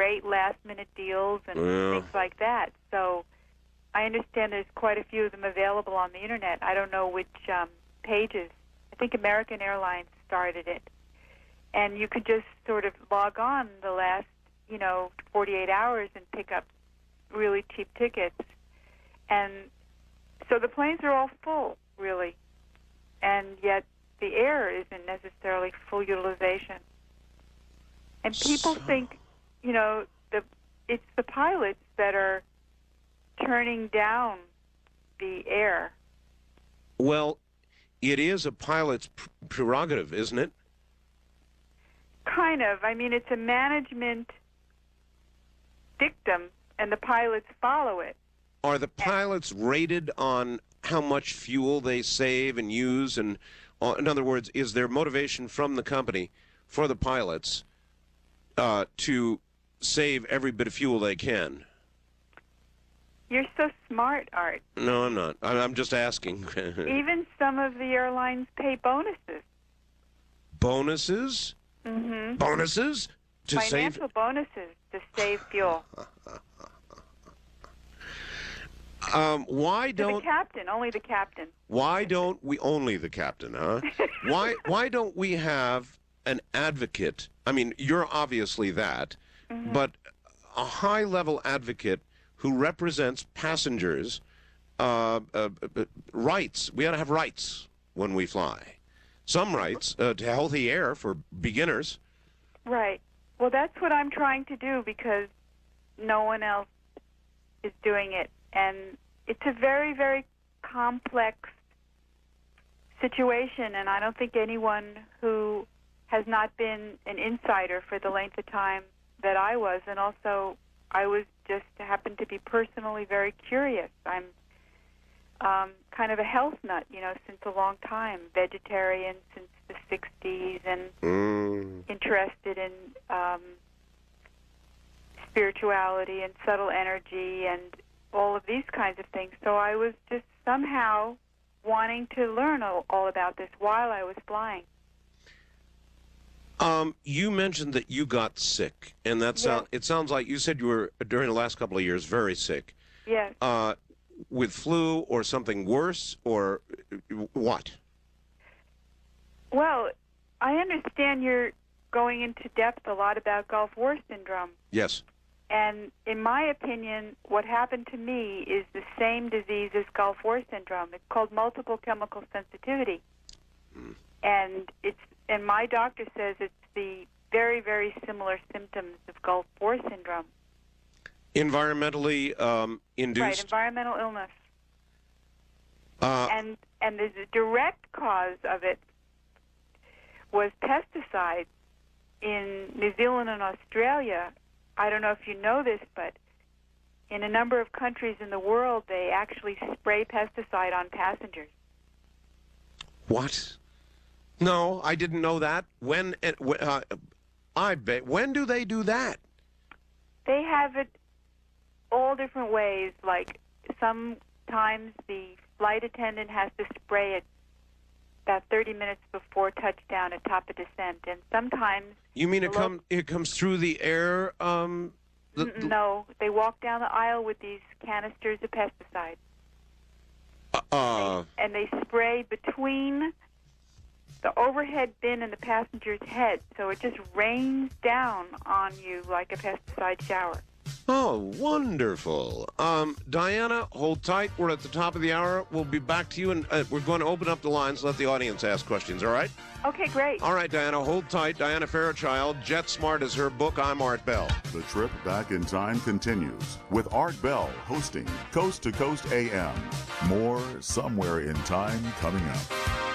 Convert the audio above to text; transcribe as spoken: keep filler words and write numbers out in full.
great last-minute deals and Yeah. things like that. So I understand there's quite a few of them available on the Internet. I don't know which um, pages. I think American Airlines started it. And you could just sort of log on the last, you know, forty-eight hours and pick up really cheap tickets. And so the planes are all full, really. And yet the air isn't necessarily full utilization. And people So- think, you know, the it's the pilots that are turning down the air. Well, it is a pilot's pr- prerogative, isn't it? Kind of. I mean, it's a management dictum, and the pilots follow it. Are the pilots rated on how much fuel they save and use? And uh, in other words, is there motivation from the company for the pilots uh, to save every bit of fuel they can? You're so smart, Art. No, I'm not. I- I'm just asking. Even some of the airlines pay bonuses. Bonuses? Mm-hmm. Bonuses to save? Financial bonuses to save fuel. Um, why To don't? the captain, only the captain. Why don't we only the captain, huh? why why don't we have an advocate? I mean, you're obviously that, Mm-hmm. but a high-level advocate who represents passengers' uh, uh, uh, rights. We ought to have rights when we fly. Some rights uh, to healthy air for beginners. Right. Well, that's what I'm trying to do because no one else is doing it. And it's a very, very complex situation, and I don't think anyone who has not been an insider for the length of time that I was, and also I was just happened to be personally very curious. I'm um, kind of a health nut, you know, since a long time, vegetarian since the sixties, and Mm. interested in um, spirituality and subtle energy and all of these kinds of things. So I was just somehow wanting to learn all, all about this while I was flying. Um, you mentioned that you got sick, and that sound, it sounds like you said you were, during the last couple of years, very sick. Yes. Uh, with flu or something worse, or what? Well, I understand you're going into depth a lot about Gulf War syndrome. Yes. And in my opinion, what happened to me is the same disease as Gulf War syndrome. It's called multiple chemical sensitivity. Mm. And it's and my doctor says it's the very, very similar symptoms of Gulf War syndrome. Environmentally um, induced? Right, environmental illness. Uh, And and the direct cause of it was pesticides in New Zealand and Australia. I don't know if you know this, but in a number of countries in the world, they actually spray pesticide on passengers. what? No, I didn't know that. When? Uh, I bet. When do they do that? They have it all different ways. Like sometimes the flight attendant has to spray it about thirty minutes before touchdown at top of descent, and sometimes You mean it Hello? come it comes through the air? Um, the, Mm, the- no, they walk down the aisle with these canisters of pesticide, uh, and they spray between the overhead bin and the passenger's head, so it just rains down on you like a pesticide shower. oh, wonderful. Um, Diana, hold tight. We're at the top of the hour. We'll be back to you, and uh, we're going to open up the lines, let the audience ask questions, all right? Okay, great. All right, Diana, hold tight. Diana Fairchild, Jet Smart is her book. I'm Art Bell. The trip back in time continues with Art Bell hosting Coast to Coast A M. More Somewhere in Time coming up.